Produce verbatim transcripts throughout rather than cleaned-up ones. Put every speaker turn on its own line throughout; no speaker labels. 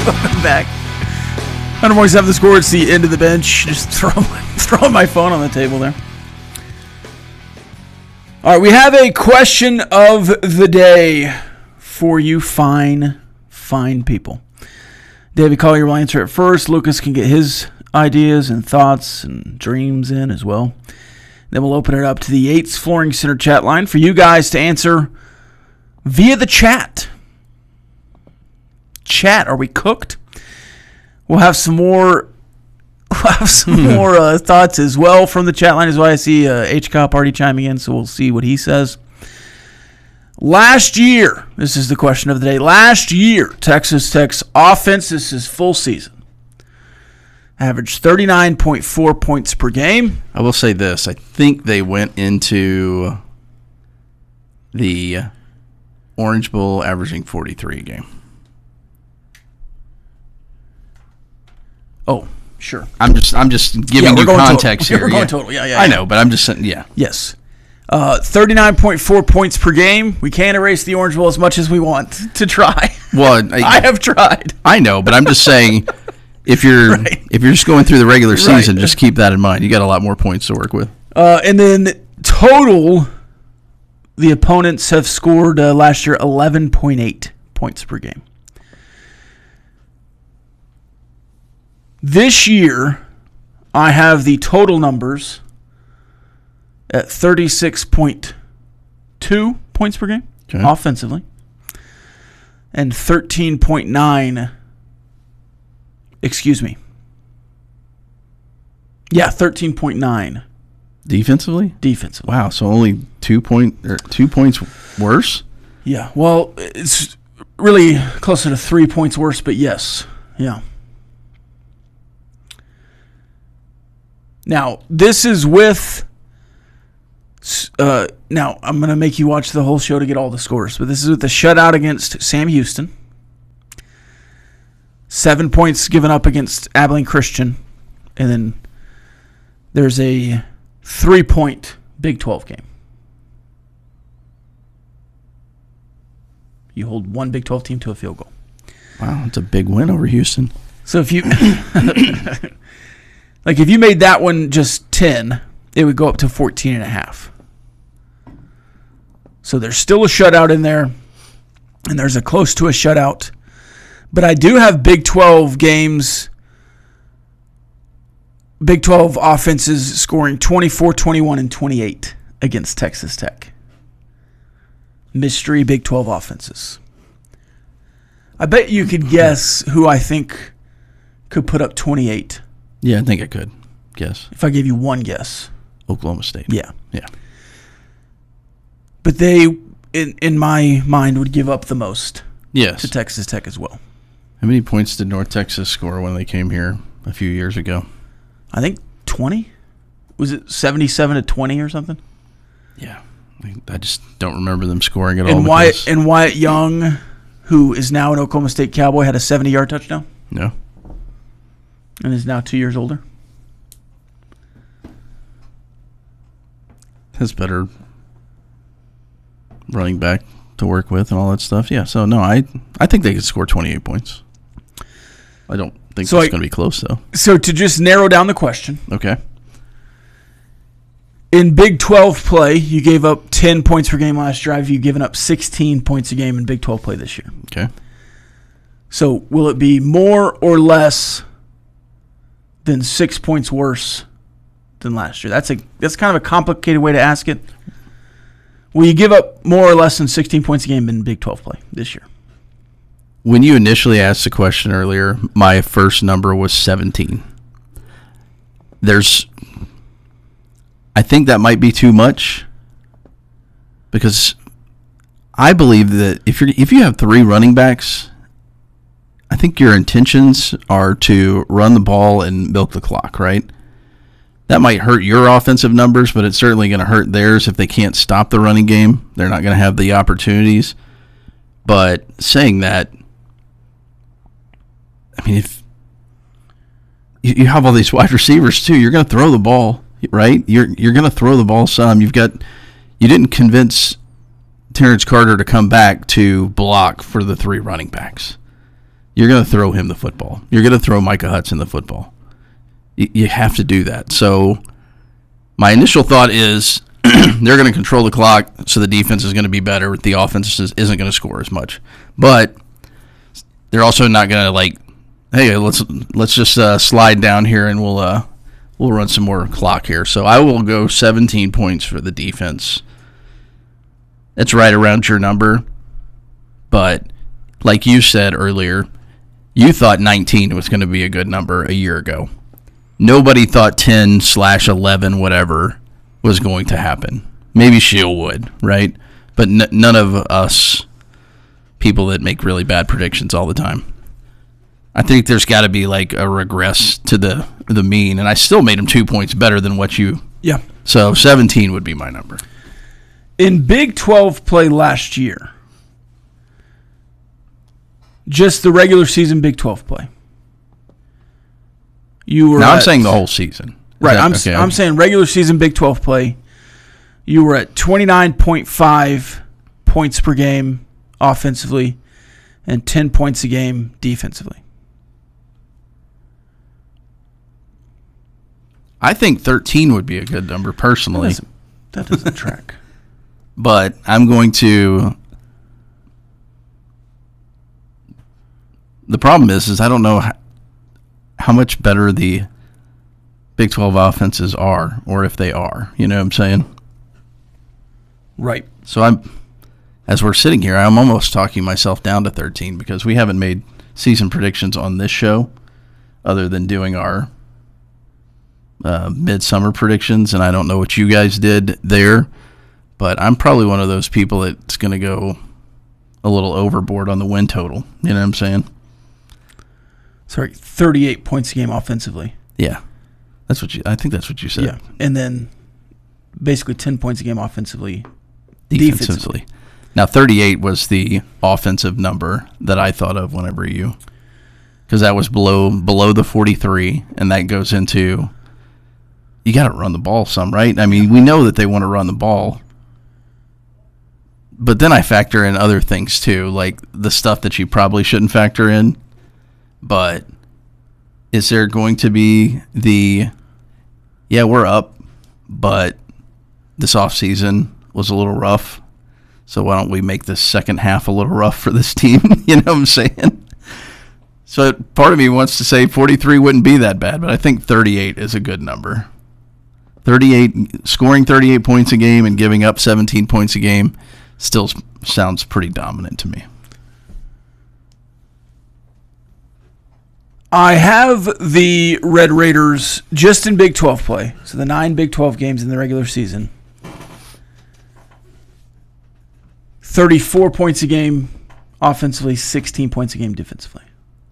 Welcome back. Hunter Boys have the score. It's the end of the bench. Just throw my, throwing my phone on the table there. All right, we have a question of the day for you fine, fine people. David Collier will answer it first. Lucas can get his ideas and thoughts and dreams in as well. Then we'll open it up to the Yates Flooring Center chat line for you guys to answer via the chat. Chat, are we cooked? We'll have some more we'll have some more uh, thoughts as well from the chat line as well. I see uh, H-Cop already chiming in, so we'll see what he says. Last year, this is the question of the day. Last year, Texas Tech's offense, this is full season, averaged thirty-nine point four points per game.
I will say this. I think they went into the Orange Bowl averaging forty-three a game.
Oh, sure.
I'm just I'm just giving
yeah,
you context
total.
here.
We're going
yeah.
total. Yeah, yeah.
I
yeah.
know, but I'm just saying, yeah.
Yes. Uh, thirty-nine point four points per game. We can't erase the Orange Bowl as much as we want to try.
Well, I,
I have tried.
I know, but I'm just saying if you're
right.
if you're just going through the regular season,
right.
just keep that in mind. You got a lot more points to work with.
Uh, and then total, the opponents have scored uh, last year eleven point eight points per game. This year, I have the total numbers at thirty-six point two points per game
okay.
offensively and thirteen point nine, excuse me. Yeah, thirteen point nine.
Defensively?
Defensively.
Wow, so only two point or two points worse?
Yeah, well, it's really closer to three points worse, but yes. Yeah. Now, this is with, uh, now I'm going to make you watch the whole show to get all the scores, but this is with the shutout against Sam Houston. Seven points given up against Abilene Christian. And then there's a three-point Big twelve game. You hold one Big twelve team to a field goal.
Wow, that's a big win over Houston.
So if you... Like, if you made that one just ten, it would go up to fourteen and a half. So there's still a shutout in there, and there's a close to a shutout. But I do have Big twelve games, Big twelve offenses scoring twenty-four, twenty-one, and twenty-eight against Texas Tech. Mystery Big twelve offenses. I bet you could guess who I think could put up twenty-eight.
Yeah, I think I could guess.
If I gave you one guess.
Oklahoma State.
Yeah.
Yeah.
But they, in in my mind, would give up the most
yes.
to Texas Tech as well.
How many points did North Texas score when they came here a few years ago?
I think twenty. Was it seventy-seven to twenty or something?
Yeah. I just don't remember them scoring at
and
all.
Wyatt, and Wyatt Young, who is now an Oklahoma State Cowboy, had a seventy-yard touchdown.
No.
And is now two years older.
Has better running back to work with and all that stuff. Yeah, so no, I I think they could score twenty-eight points. I don't think
so
it's
I,
going to be close, though.
So to just narrow down the question.
Okay.
In Big twelve play, you gave up ten points per game last year. You've given up sixteen points a game in Big twelve play this year.
Okay.
So will it be more or less than six points worse than last year? That's a that's kind of a complicated way to ask it. Will you give up more or less than sixteen points a game in Big twelve play this year?
When you initially asked the question earlier, my first number was seventeen. There's, I think that might be too much because I believe that if you if you have three running backs, I think your intentions are to run the ball and milk the clock, right? That might hurt your offensive numbers, but it's certainly going to hurt theirs if they can't stop the running game. They're not going to have the opportunities. But saying that, I mean, if you have all these wide receivers too, you're going to throw the ball, right? You're you're going to throw the ball some. You've got you didn't convince Terrence Carter to come back to block for the three running backs. you're going to throw him the football. You're going to throw Micah Hudson the football. You, you have to do that. So my initial thought is they're going to control the clock, so the defense is going to be better. The offense is, isn't going to score as much. But they're also not going to, like, hey, let's let's just uh, slide down here and we'll uh, we'll run some more clock here. So I will go seventeen points for the defense. That's right around your number. But like you said earlier, you thought nineteen was going to be a good number a year ago. Nobody thought ten slash eleven, whatever, was going to happen. Maybe Shield would, right? But n- none of us people that make really bad predictions all the time. I think there's got to be like a regress to the the mean, and I still made him two points better than what you.
Yeah.
So seventeen would be my number.
In Big twelve play last year, just the regular season Big twelve play, you were.
Now
at,
I'm saying the whole season. Is
right.
that,
I'm
okay,
I'm saying regular season Big twelve play. You were at twenty-nine point five points per game offensively, and ten points a game defensively.
I think thirteen would be a good number personally.
That doesn't, that doesn't track.
But I'm going to. The problem is, is I don't know how, how much better the Big twelve offenses are, or if they are. You know what I'm saying?
Right.
So I'm, as we're sitting here, I'm almost talking myself down to thirteen because we haven't made season predictions on this show, other than doing our uh, midsummer predictions, and I don't know what you guys did there. But I'm probably one of those people that's going to go a little overboard on the win total. You know what I'm saying?
Sorry, thirty-eight points a game offensively.
Yeah, that's what you. I think that's what you said.
Yeah, and then basically ten points a game offensively,
Defensively.
defensively.
Now, thirty-eight was the offensive number that I thought of whenever you, because that was below below the forty-three, and that goes into you got to run the ball some, right? I mean, we know that they want to run the ball. But then I factor in other things too, like the stuff that you probably shouldn't factor in. But is there going to be the, yeah, we're up, but this offseason was a little rough, so why don't we make this second half a little rough for this team? You know what I'm saying? So part of me wants to say forty-three wouldn't be that bad, but I think thirty-eight is a good number. thirty-eight, scoring thirty-eight points a game and giving up seventeen points a game still sounds pretty dominant to me.
I have the Red Raiders just in Big twelve play, so the nine Big twelve games in the regular season. thirty-four points a game offensively, sixteen points a game defensively.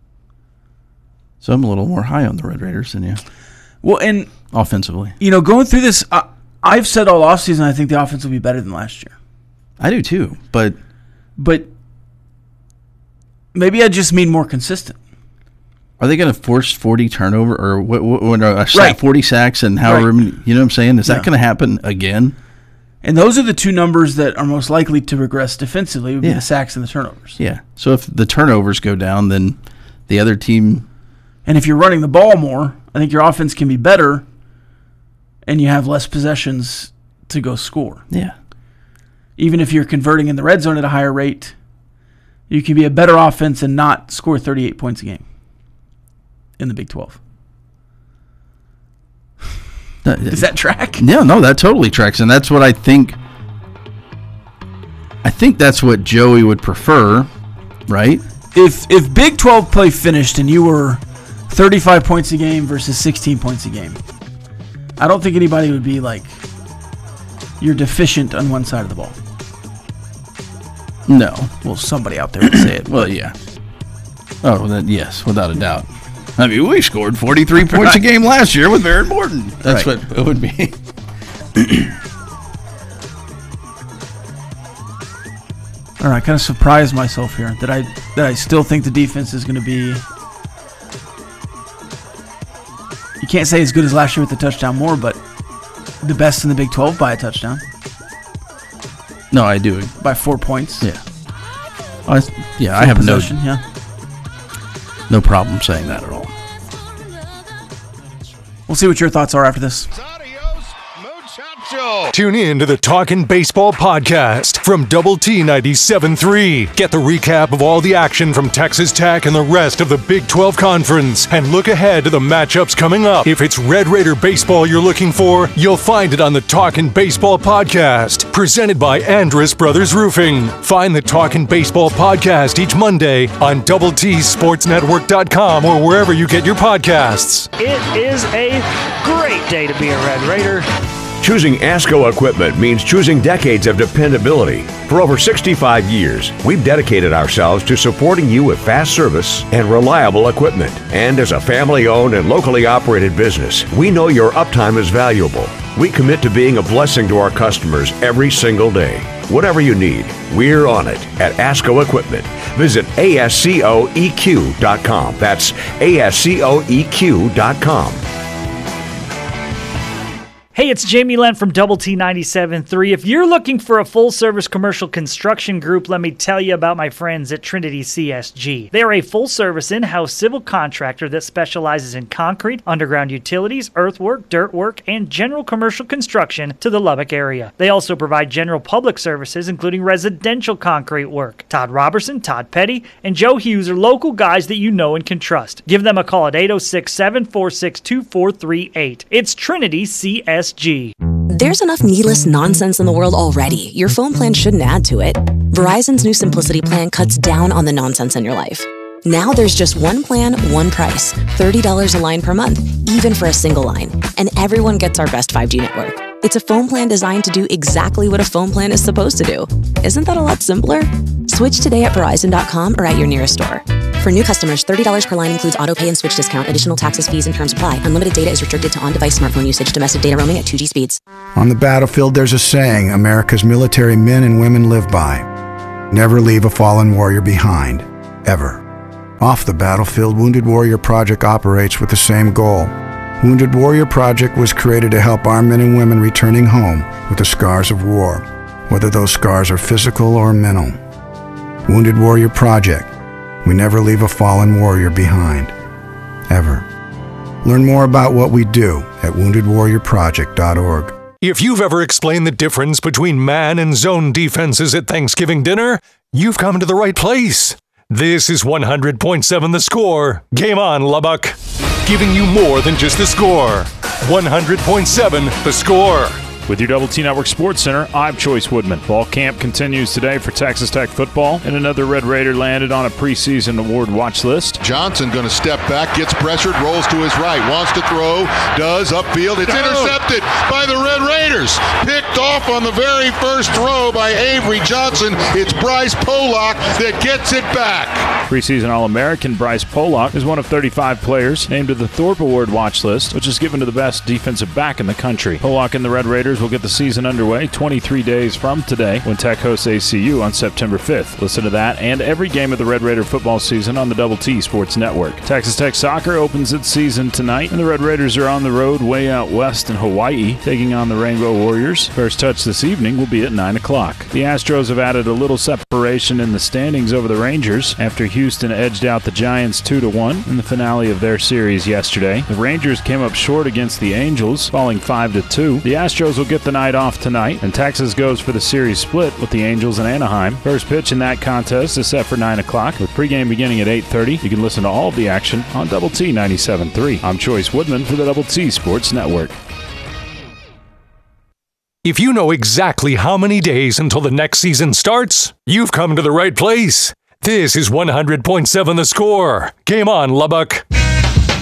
So I'm a little more high on the Red Raiders than you.
Well, and
offensively,
you know, going through this, I, I've said all offseason I think the offense will be better than last year.
I do too, but
but maybe I just mean more consistent.
Are they going to force forty turnover or what? what, what uh,
right.
forty sacks and however
right.
many? You know what I'm saying? Is
yeah.
that going to happen again?
And those are the two numbers that are most likely to regress defensively. Would be
yeah.
the sacks and the turnovers.
Yeah. So if the turnovers go down, then the other team.
And if you're running the ball more, I think your offense can be better, and you have less possessions to go score.
Yeah.
Even if you're converting in the red zone at a higher rate, you can be a better offense and not score thirty-eight points a game in the Big twelve. Does that track?
Yeah, no, that totally tracks, and that's what I think. I think that's what Joey would prefer, right?
If if Big twelve play finished and you were thirty-five points a game versus sixteen points a game, I don't think anybody would be like, you're deficient on one side of the ball.
No.
Well, somebody out there would say it.
Well, yeah. Oh, then yes, without a doubt. I mean, we scored forty-three points
right.
a game last year with Barrett Morton. That's
right.
what it would be.
All right, I kind of surprised myself here that I that I still think the defense is going to be. You can't say as good as last year with the touchdown more, but the best in the Big twelve by a touchdown.
No, I do.
By four points.
Yeah. I, yeah,
Full
I have
possession,
no.
yeah.
No problem saying that at all.
We'll see what your thoughts are after this.
Tune in to the Talkin' Baseball podcast from Double T ninety-seven point three. Get the recap of all the action from Texas Tech and the rest of the Big twelve Conference, and look ahead to the matchups coming up. If it's Red Raider baseball you're looking for, you'll find it on the Talkin' Baseball podcast, presented by Andrus Brothers Roofing. Find the Talkin' Baseball podcast each Monday on double t sports network dot com or wherever you get your podcasts.
It is a great day to be a Red Raider.
Choosing ASCO equipment means choosing decades of dependability. For over sixty-five years, we've dedicated ourselves to supporting you with fast service and reliable equipment. And as a family-owned and locally operated business, we know your uptime is valuable. We commit to being a blessing to our customers every single day. Whatever you need, we're on it at ASCO Equipment. Visit A S C O E Q dot com. That's A S C O E Q dot com.
Hey, it's Jamie Lent from Double T ninety-seven point three. If you're looking for a full-service commercial construction group, let me tell you about my friends at Trinity C S G. They're a full-service in-house civil contractor that specializes in concrete, underground utilities, earthwork, dirt work, and general commercial construction to the Lubbock area. They also provide general public services, including residential concrete work. Todd Robertson, Todd Petty, and Joe Hughes are local guys that you know and can trust. Give them a call at eight oh six, seven four six, two four three eight. It's Trinity C S G.
There's enough needless nonsense in the world already. Your phone plan shouldn't add to it. Verizon's new Simplicity plan cuts down on the nonsense in your life. Now there's just one plan, one price. thirty dollars a line per month, even for a single line. And everyone gets our best five G network. It's a phone plan designed to do exactly what a phone plan is supposed to do. Isn't that a lot simpler? Switch today at Verizon dot com or at your nearest store. For new customers, thirty dollars per line includes auto pay and switch discount. Additional taxes, fees, and terms apply. Unlimited data is restricted to on-device smartphone usage. Domestic data roaming at two G speeds.
On the battlefield, there's a saying America's military men and women live by. Never leave a fallen warrior behind. Ever. Off the battlefield, Wounded Warrior Project operates with the same goal. Wounded Warrior Project was created to help our men and women returning home with the scars of war, whether those scars are physical or mental. Wounded Warrior Project. We never leave a fallen warrior behind. Ever. Learn more about what we do at wounded warrior project dot org.
If you've ever explained the difference between man and zone defenses at Thanksgiving dinner, you've come to the right place. This is one hundred point seven The Score. Game on, Lubbock. Giving you more than just the score. one hundred point seven The Score.
With your Double T Network Sports Center, I'm Choice Woodman. Fall camp continues today for Texas Tech football, and another Red Raider landed on a preseason award watch list.
Johnson going to step back, gets pressured, rolls to his right, wants to throw, does, upfield. It's no. intercepted by the Red Raiders. Picked off on the very first throw by Avery Johnson. It's Bryce Pollock that gets it back.
Preseason All-American Bryce Pollock is one of thirty-five players named to the Thorpe Award watch list, which is given to the best defensive back in the country. Pollock and the Red Raiders will get the season underway twenty-three days from today when Tech hosts A C U on September fifth. Listen to that and every game of the Red Raider football season on the Double T Sports Network. Texas Tech soccer opens its season tonight, and the Red Raiders are on the road way out west in Hawaii, taking on the Rainbow Warriors. First touch this evening will be at nine o'clock. The Astros have added a little separation in the standings over the Rangers after Houston edged out the Giants two to one in the finale of their series yesterday. The Rangers came up short against the Angels, falling five to two. The Astros will get the night off tonight, and Texas goes for the series split with the Angels and Anaheim. First pitch in that contest is set for nine o'clock, with pregame beginning at eight thirty. You can listen to all of the action on Double T ninety-seven point three. I'm Choice Woodman for the Double T Sports Network.
If you know exactly how many days until the next season starts, you've come to the right place. This is one hundred point seven The Score. Game on, Lubbock.